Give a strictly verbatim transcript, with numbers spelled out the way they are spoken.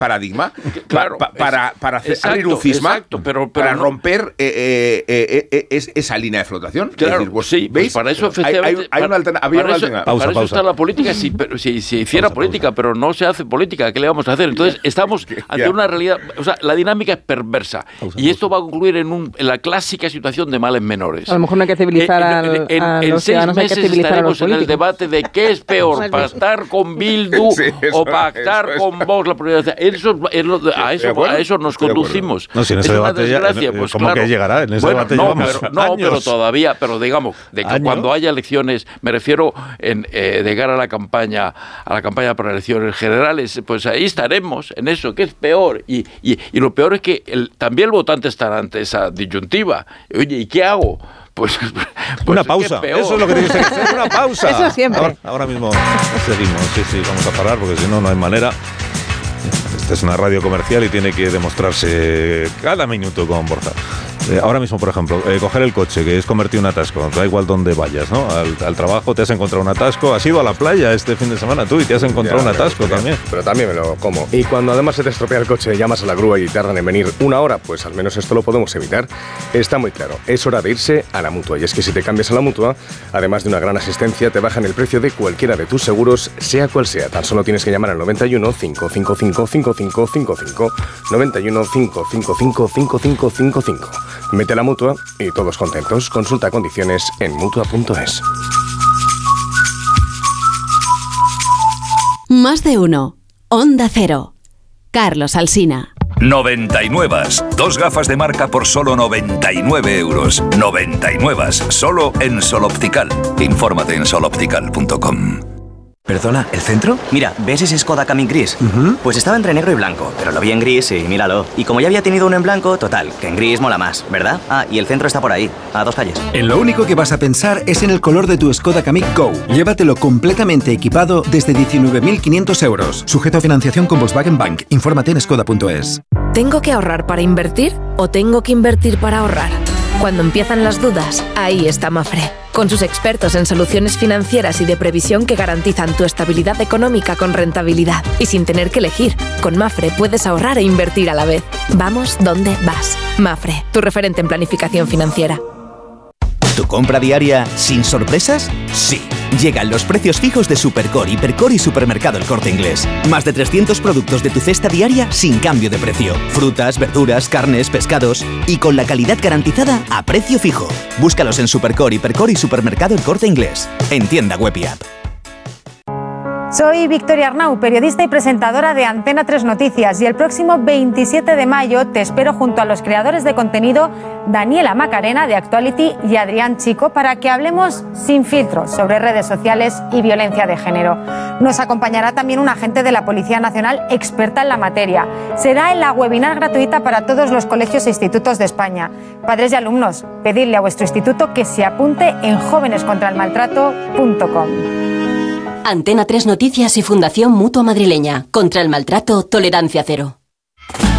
paradigma claro, pa, pa, para, para hacer, exacto, abrir un cisma, exacto, pero, pero para no, romper eh, eh, eh, eh, esa línea de flotación. Claro, es decir, pues, sí, ¿veis? Pues para eso efectivamente... Hay, hay, hay una alterna- había para una eso, alternativa. para Pausa, eso pausa. está la política, si, pero, si, si hiciera Pausa, política, pausa. pero no se hace política, ¿qué le vamos a hacer? Entonces estamos ante una realidad... O sea, la dinámica es perversa. Pausa, y esto va a concluir en, un, en la clásica situación de males menores. A lo mejor no hay que civilizar Eh, al, en, en, a en los seis ciudadanos, hay que meses civilizar a los estaremos en el políticos. debate de qué es peor, pactar con Bildu Sí, eso, o pactar eso, con Vox la prioridad. Eso, es lo, a, eso, acuerdo, a eso nos estoy de acuerdo. conducimos. No, si en ese es una debate ya- desgracia, en- pues ¿cómo claro. que llegará? En ese Bueno, debate no, llevamos pero, no, años. pero todavía, pero digamos, de que ¿Años? cuando haya elecciones, me refiero en, eh, de cara a la campaña, a la campaña para elecciones generales, pues ahí estaremos en eso, que es peor. Y, y, y lo peor es que el, también el votante estará ante esa disyuntiva. Oye, ¿y qué hago? Pues, pues Una es que pausa, es peor. eso es lo que tienes que hacer, una pausa. Eso siempre. Ahora, ahora mismo seguimos, sí, sí, vamos a parar porque si no, no hay manera. Esta es una radio comercial y tiene que demostrarse cada minuto con Borja. Eh, ahora mismo, por ejemplo, eh, coger el coche, que es convertir un atasco, da igual dónde vayas, ¿no? Al, al trabajo te has encontrado un atasco, has ido a la playa este fin de semana tú y te has encontrado Ya, un pero- atasco pero- también. Pero también me lo como. Y cuando además se te estropea el coche, llamas a la grúa y tardan en venir una hora, pues al menos esto lo podemos evitar. Está muy claro, es hora de irse a la Mutua. Y es que si te cambias a la Mutua, además de una gran asistencia, te bajan el precio de cualquiera de tus seguros, sea cual sea. Tan solo tienes que llamar al noventa y uno, cinco cinco cinco, cinco cinco cinco cinco, noventa y uno, cinco cinco cinco, cinco cinco cinco cinco. Mete a la Mutua y todos contentos. Consulta condiciones en mutua punto es. Más de uno. Onda Cero. Carlos Alsina. noventa y nueve. Dos gafas de marca por solo noventa y nueve euros. noventa y nueve. Solo en Sol Optical. Infórmate en sol optical punto com. ¿Perdona, el centro? Mira, ¿ves ese Skoda Kamiq gris? Uh-huh. Pues estaba entre negro y blanco, pero lo vi en gris y míralo. Y como ya había tenido uno en blanco, total, que en gris mola más, ¿verdad? Ah, y el centro está por ahí, a dos calles. En lo único que vas a pensar es en el color de tu Skoda Kamiq Go. Llévatelo completamente equipado desde diecinueve mil quinientos euros. Sujeto a financiación con Volkswagen Bank. Infórmate en skoda punto es. ¿Tengo que ahorrar para invertir o tengo que invertir para ahorrar? Cuando empiezan las dudas, ahí está Mafre, con sus expertos en soluciones financieras y de previsión que garantizan tu estabilidad económica con rentabilidad. Y sin tener que elegir, con Mafre puedes ahorrar e invertir a la vez. Vamos donde vas. Mafre, tu referente en planificación financiera. ¿Tu compra diaria sin sorpresas? Sí. Llegan los precios fijos de Supercore, Hipercore y Supermercado El Corte Inglés. Más de trescientos productos de tu cesta diaria sin cambio de precio. Frutas, verduras, carnes, pescados y con la calidad garantizada a precio fijo. Búscalos en Supercore, Hipercore y Supermercado El Corte Inglés. En tienda web y app. Soy Victoria Arnau, periodista y presentadora de Antena tres Noticias, y el próximo veintisiete de mayo te espero junto a los creadores de contenido Daniela Macarena de Actuality y Adrián Chico para que hablemos sin filtros sobre redes sociales y violencia de género. Nos acompañará también un agente de la Policía Nacional experta en la materia. Será en la webinar gratuita para todos los colegios e institutos de España. Padres y alumnos, pedidle a vuestro instituto que se apunte en jóvenes contra el maltrato punto com. Antena tres Noticias y Fundación Mutua Madrileña. Contra el maltrato, tolerancia cero.